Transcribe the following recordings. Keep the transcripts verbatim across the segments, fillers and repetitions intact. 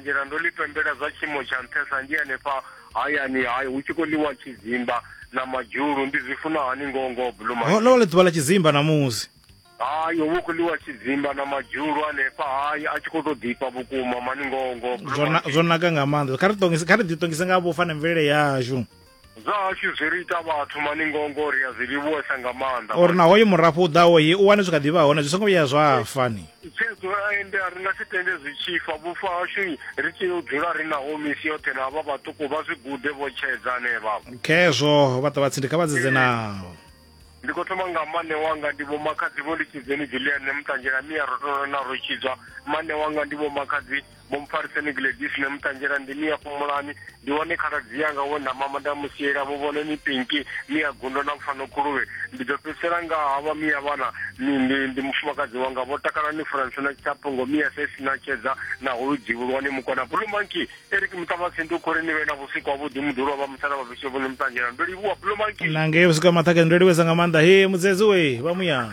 mutanjira ndo lipembera za chimo cha nthesa njia nepa hayani hayi uchikoliwa chizimba na majuru ndizifuna hani ngongo Blue oh lo le twala chizimba na muzi hayi ukuliwa chizimba na majuru anepa hayi achikotodipa bukuma mani ngongo zona zona kanga manda kari tongisa kari ditongisa ngabo fana mvele yashu zashu zirita bathu mani ngongo ri aziliwa sangamanda or na hoyo murapo dawo yi uwane zvikadiva hona zvisongo ya zwa fani tsezo aende arina sitende zichifa bufa ashu richi udhura rina homisi yote na baba tuko bazigude vochedzane baba kezvo vata vatsindika vadzidze nawo ndikotoma nga mane wanga ndivo makadzi volichidzeni Julian nemutanjira miya rotona na rochizwa mane wanga ndivo makadzi bomfariseni Gladys nemutanjira ndimiya kumulani ndione karadzi yanga wona mama ndamusiyera vovone ni Pinki miya gundo na mfano kuruwe ndidopesera nga hava miya vana ndi mufumakadzi wanga votakana ni Francina Chapongo miya sesina chedza na huyu dzivurwa ni mukona Blue Monkey Eric Mutavasindu korini vena vusiku avudi mudhuru wa msara vavishovu nemutanjira ndolivuwa Blue Monkey nange vusiku matake ndoli wezanga manda he muzezi we vamuya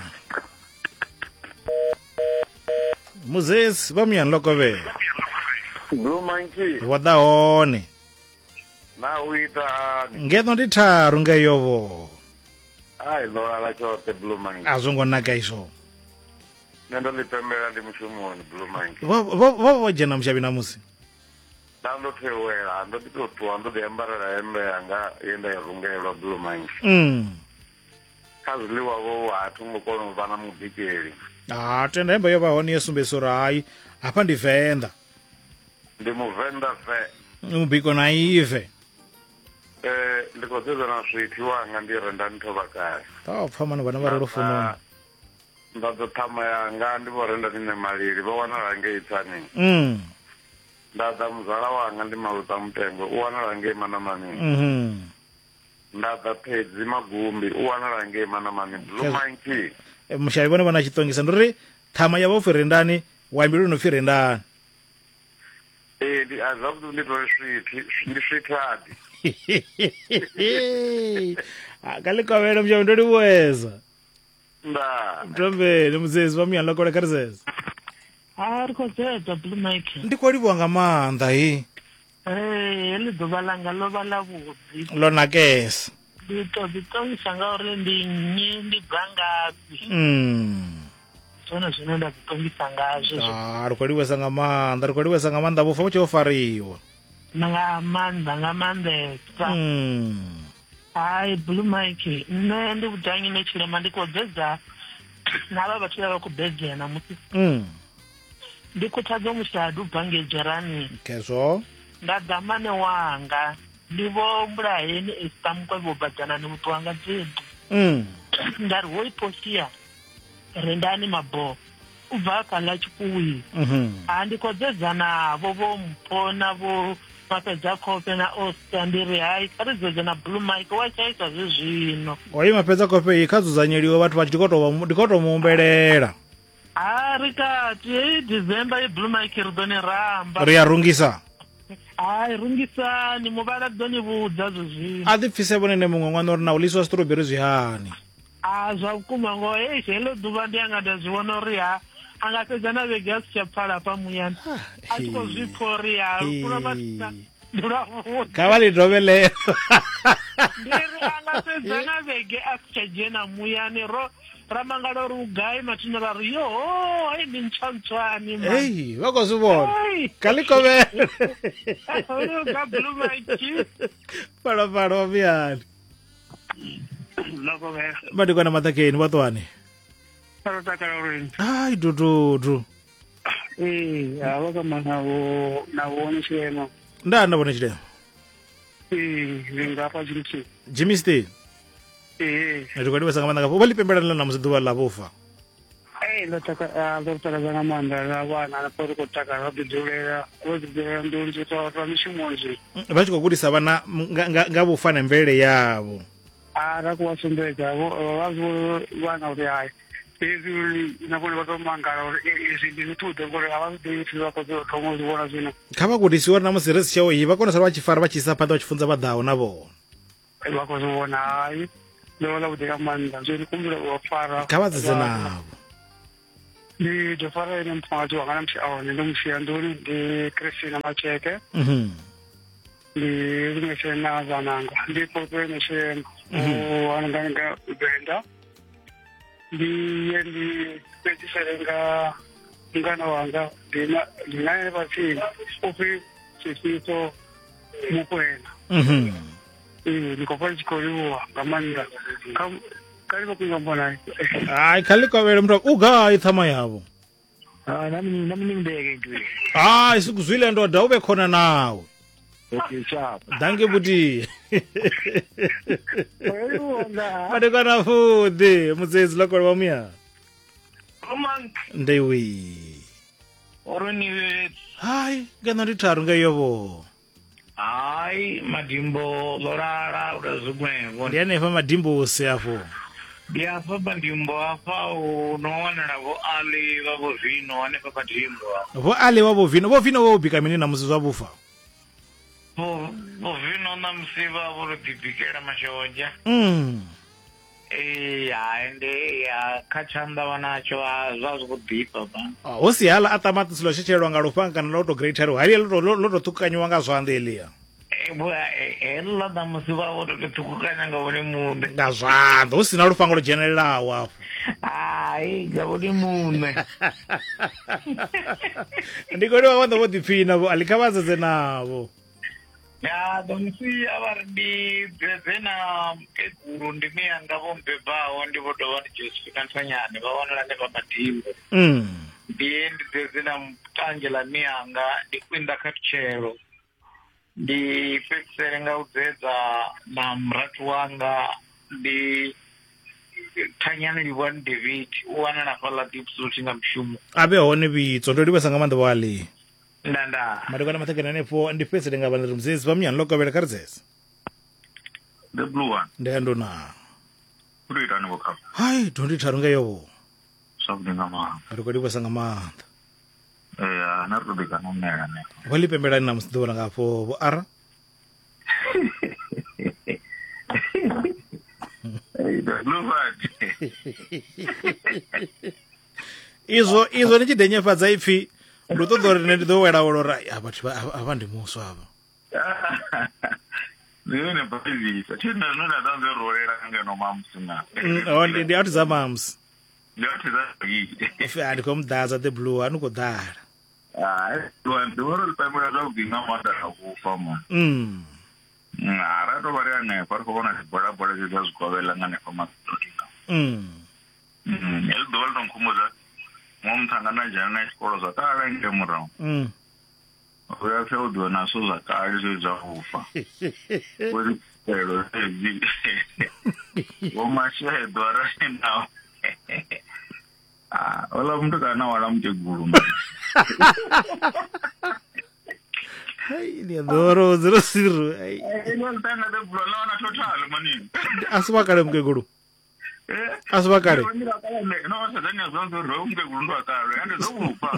muzezi vamuya nlokove Blue Monkey wadaone na uita ngeto ndi tharu ngeyovo ai lora la chote Blue Monkey azongonaka iso nendo lipembera ndi mushumoni Blue Monkey vovojena mushavi namusi dando tewera ndo titotua ndo dembarara embe yanga yenda yarungelwa Blue Monkey mm kaziliwa vo watu ngokono mvana mubikeli ah tenda embe yova honi yesumbesora hayi apa ndivenda ndi muvenda fe mubiko na ive eh ndikodzedza na switi wanga ndirenda ntovakaya taupfa mano vana vari rufuno ndadothama yanga ndivorenda nine malili vowanala ngeitsani mm ndadza muzala wanga ndi maluta mutengo uwanala ngeimana manini mhm ndadza phedzi magumbi uwanala ngeimana manini Blue Monkey mushavi vone vana chitongisa ndiri thama yavo firendani wambiri unofirendani eh ndi azakuti nditore switi ndi switadi akalikovela mushavi ndoli weza nda mtombeni muzezi vamuya nlokole karizeza ari kodzedza Blue Monkey ndikwaliwanga manda hi eh eli dzuva langa lova lavudzi lonakesa nditobitongisa ngauri ndi nyi ndi bvangapi mm zvona zvino ndazvitongisa ngazvo ah rikwaliwesa nga manda rikwaliwesa nga manda vofa uchofariwa nga manda nga mandesa mm hayi Blue Monkey ne ndikutanyi nechirema ndikodzedza nava vatu lava kubhedhera namusi mm ndikutadza mushadu bhangejerani kezvo ndadzamane wanga ndivo mbulaheni esitamukwa vobhadzana nemuti wanga dzedu mm ndari hoiposiya rendani mabho ubva akala chikuwi mhm handikodzedza navo vomupona vo mapedza kope na Oscar ndiri hayi karidzedza na Blue Monkey wachaisa zvezvino wai mapedza kope ikadzuzanyeliwa vatu vachi ndikotomuumbelela ha rikati hei December yeBlue Monkey ridoni ramba riyarungisa hayi rungisani muvala ridonivudza zvezvino atipfise vonene mumwe mwana uri nawo liswa strawberry zvihani ha zvakuma ngo hei zvelo duva ndiyangada zviona uri ha angapedza na vege asichapfala pamuyani atikozviporiya kunomasina ndiravuda kavalidovelero ndiri angapedza na vege asichajena muyani ro ramangalo rugai matino vari yoho hai ndintsvantsvani ei vakozvivona kalikovele ga Blue Monkey palopalo vamuyani lokovela madikwana matakeni vatwani parotakaraureni ai dududu eh avakama navo navone chirema ndanavone chirema eh ndingapa chiri chii Jimmy Stay eh ndikwadiwesanga manaka valipembelela namusi duva lavofa eh lotaka lotaka zanga manda ravana napori kutaka rabidulera rabidulera ndonje kwa mishimonje vachikokudisa vana ngavofa nemvele yavo ara kuvasombedza vazo vana kuti hayi ezuli inakone vatomangara kuti izvi ndinotudza ngori havazideifi vakototomozivona zvino kavakudisiwa namusi resi chavo iyi vakona sari vachifara vachisa pata vachifunza vadhawo navo vakozivona hayi ndoona kuti kamanda zviri kumbira vafara kavadzidze navo Ndi dofare ni mpati wa kana mshawa ni mshianduri ndi Christina Macheke. Mhm. Ndi limeshe na zananga. Ndi pope meshe wananga ubenda. Ndi yendi peti serenga ngana wanga dina dina basi ofi sisito mukwena. Mhm. Eh ndikopa chikoliwa ngamanda. Kam kalipo kungambona. Hayi khaliko vele mntu uga ithama yabo. Ah nami nami ngimbeke ngwe. Hayi sikuzwile ndoda ube khona nawe. Okay chapa. Danke buti. Oyibona. Made kana futhi mutsezi lokho wamya. Roman Ndewi. oroni Hayi ngena nditharu ngeyobo. hayi madimbo lorara udazumwengo Ndiyanefa madimbo siyafo. ndiyafa madimbo afa unowana navo ali vavo vino anefa madimbo Vo ale wabo vino vo vino wo bika menina musizwa bufa. vo vino na msiva vorotibikela mashonja Mm. eh aende ya kachanda wanacho azvazo kudipa ba Osiyala atamati silo shechelwa ngalofanga kana loto greater hari loto loto tukanywa ngazwandelia. ela da msiva vorotukukanya ngavone munde Ngazwanda usina lufango generala wapo. hayi ngavone munde Ndikoni wawanda vo dipina vo alikavaze navo. ya domsi avardi dzena eguru ndimiyanga vombebawo ndivodova ndijosikantanyane vavanora nevamadhimbo Mm. ndiye ndidzezena mutangela miyanga ndikwinda katuchero ndipekisere udzedza na mratu wanga ndi thanyani liwani david uwana na fala dipsutinga mshumo Abe hone bitso ndo libesa ngamanda wali. ndanda Madikona mathekana nepo ndipesele ngabana rumzezi pamyana lokho vele karzesi. The blue one. Ndendo na. Kuri rani waka. Hayi dondi tharu ngeyobo. Sabdi ngama. Madikona libesa ngamanda. Eh, narubika nomnera ne. Wali pembelani na msidora ngafo vo ara. The blue one. Izo izo ni chidenye fadza ipfi ndoto dore ne ndo wera wolora abathu abandi muso aba. Nene bazi. Tena nona danze roera ngeno mamsina. Ondi ndi ati zamams. Ndati za yi. Ife adi komdaza the blue anu kodara. Ah, luan doro pamela rogi ngamanda kufa mo. Mm. Ara to bari ane par ko na bada bada je ko vela ngane ko ma totina. Mm. Mm, el dol don kumuza. Mom tangana jana skolo za ta range mura. Mm. Oya feo do na so za ka je za ufa. Wori pero zi. Wo ma she do ara na. Ah, ola mtu kana wala mtu guru. Hai ni adoro zero zero. Ai. Eh, no tanga de blola na total mani. Aswa kale mke guru. Eh? Aswa kale. No, se danya zonzo ro mke guru ndo atare. Ande zo ufa.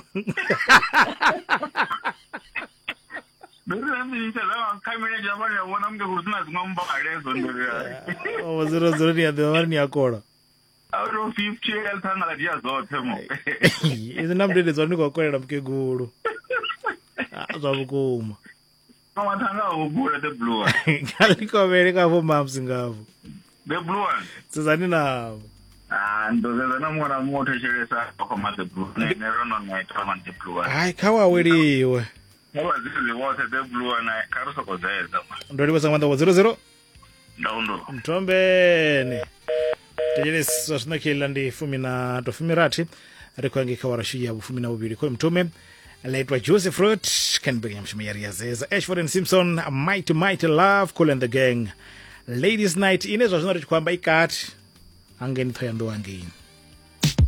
Dore ndi tala kamera jamani wona mke guru na ngomba ale zonzo. O zero zero ni adoro ni akora. Aro fifty el tanga la dia zote mo. Izi namdede zoni kwa kwela mke guru. Azwa bukuma. Kama tanga ubura the blue one. Kali kwa vele kafo mamsi ngavu. The blue one. Sizani navo. Ah, ndo zeza na mwana moto sheresa kwa ma the blue. Ne ne rono na itama the blue one. Hai kawa weliwe. Kwa zizi wote the blue one karusa kwa zeza. Ndo lipo sangmanda wa zero zero. Ndaundo. Mtombene. Tejele sasuna kila ndi fumi na tofumirati. Rekwangi kawarashia bufumi na bubiri kwa mtume. Laitwa Joseph Root, Ken Bingham Shmayari Azeza, Ashford and Simpson, Mighty Mighty Love, Cool and the Gang. Ladies Night, inezwa zunari kwamba ikati, angeni thayando angeni.